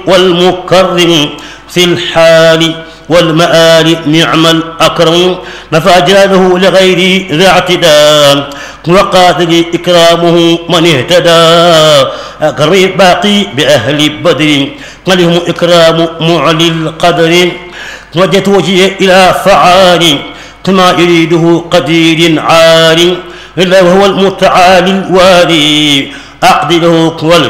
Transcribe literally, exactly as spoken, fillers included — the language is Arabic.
والمكرم في الحال والمآل نعم الأكرم نفى جلاله لغير ذا اعتداء وقاتل إكرامه من اهتدى أكرم الباقي بأهل بدر ولهم إكرام معلي القدر وجهت وجهي إلى فعال كما يريده قدير عال إلا وهو المتعالي الوالي أعدله